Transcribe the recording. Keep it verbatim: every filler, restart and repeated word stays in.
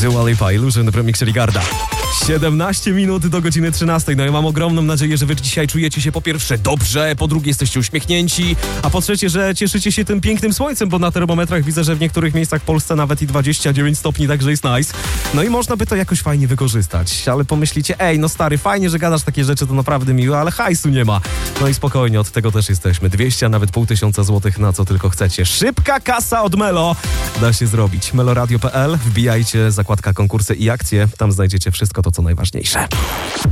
Dua Lipa, Illusion w remiksie Rigarda. siedemnaście minut do godziny trzynastej. No ja mam ogromną nadzieję, że wy dzisiaj czujecie się po pierwsze dobrze, po drugie jesteście uśmiechnięci, a po trzecie, że cieszycie się tym pięknym słońcem, bo na termometrach widzę, że w niektórych miejscach w Polsce nawet i dwadzieścia dziewięć stopni, także jest nice. No i można by to jakoś fajnie wykorzystać, ale pomyślicie, ej, no stary, fajnie, że gadasz takie rzeczy, to naprawdę miłe, ale hajsu nie ma. No i spokojnie, od tego też jesteśmy. dwieście, a nawet pół tysiąca złotych na co tylko chcecie. Szybka kasa od Melo da się zrobić. meloradio kropka p l, wbijajcie, zakładka konkursy i akcje, tam znajdziecie wszystko to, co najważniejsze.